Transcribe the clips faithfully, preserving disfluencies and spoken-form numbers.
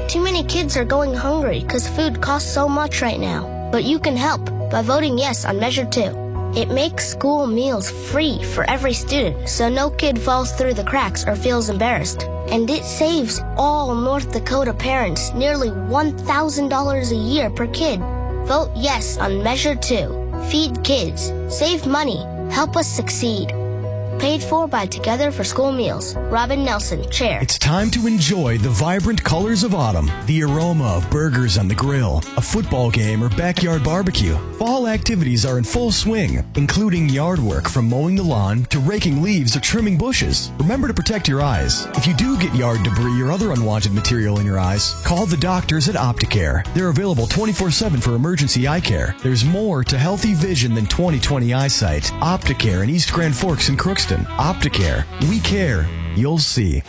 Too many kids are going hungry because food costs so much right now. But you can help by voting yes on Measure two. It makes school meals free for every student, so no kid falls through the cracks or feels embarrassed. And it saves all North Dakota parents nearly one thousand dollars a year per kid. Vote yes on Measure two. Feed kids. Save money. Help us succeed. Paid for by Together for School Meals. Robin Nelson, Chair. It's time to enjoy the vibrant colors of autumn, the aroma of burgers on the grill, a football game, or backyard barbecue. Fall activities are in full swing, including yard work from mowing the lawn to raking leaves or trimming bushes. Remember to protect your eyes. If you do get yard debris or other unwanted material in your eyes, call the doctors at Opticare. They're available twenty-four seven for emergency eye care. There's more to healthy vision than twenty twenty eyesight. Opticare in East Grand Forks and Crookston. Opticare. We care. You'll see.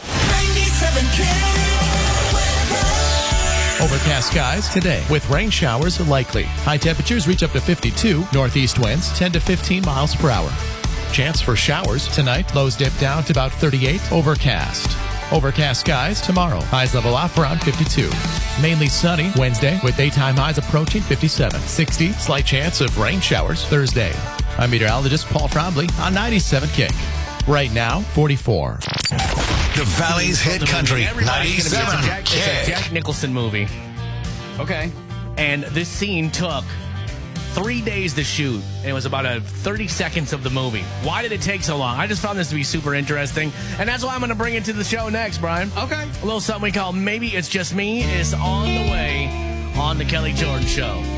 Overcast skies today with rain showers likely. High temperatures reach up to fifty-two. Northeast winds ten to fifteen miles per hour. Chance for showers tonight. Lows dip down to about thirty-eight. Overcast. Overcast skies tomorrow. Highs level off around fifty-two. Mainly sunny Wednesday with daytime highs approaching fifty-seven. sixty. Slight chance of rain showers Thursday. I'm meteorologist Paul Trombley on ninety-seven Kick. Right now, forty-four. The Valley's hit country, ninety-seven Jack, Kick. it's a Jack Nicholson movie. Okay. And this scene took three days to shoot, and it was about a thirty seconds of the movie. Why did it take so long? I just found this to be super interesting, and that's why I'm going to bring it to the show next, Brian. Okay. A little something we call Maybe It's Just Me is on the way on the Kelly Jordan Show.